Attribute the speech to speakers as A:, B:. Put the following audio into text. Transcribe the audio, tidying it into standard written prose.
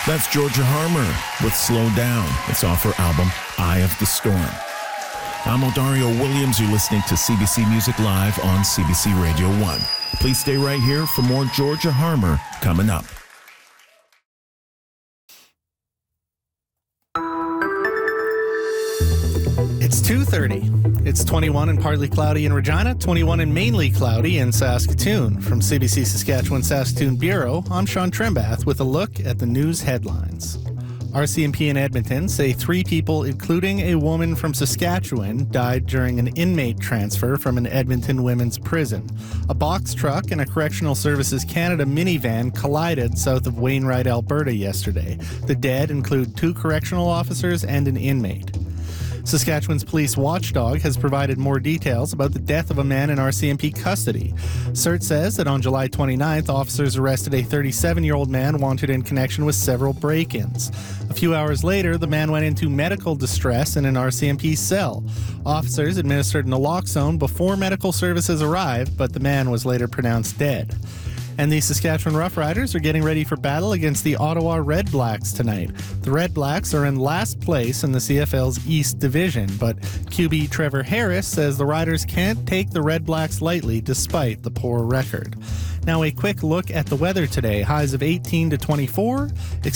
A: That's Georgia Harmer with Slow Down. It's off her album, Eye of the Storm. I'm Odario Williams. You're listening to CBC Music Live on CBC Radio 1. Please stay right here for more Georgia Harmer coming up.
B: It's 2:30. It's 21 and partly cloudy in Regina, 21 and mainly cloudy in Saskatoon. From CBC Saskatchewan Saskatoon Bureau, I'm Sean Trembath with a look at the news headlines. RCMP in Edmonton say 3 people, including a woman from Saskatchewan, died during an inmate transfer from an Edmonton women's prison. A box truck and a Correctional Services Canada minivan collided south of Wainwright, Alberta yesterday. The dead include 2 correctional officers and an inmate. Saskatchewan's police watchdog has provided more details about the death of a man in RCMP custody. CERT says that on July 29th, officers arrested a 37-year-old man wanted in connection with several break-ins. A few hours later, the man went into medical distress in an RCMP cell. Officers administered naloxone before medical services arrived, but the man was later pronounced dead. And the Saskatchewan Roughriders are getting ready for battle against the Ottawa Red Blacks tonight. The Red Blacks are in last place in the CFL's East Division, but QB Trevor Harris says the Riders can't take the Red Blacks lightly despite the poor record. Now a quick look at the weather today. Highs of 18 to 24.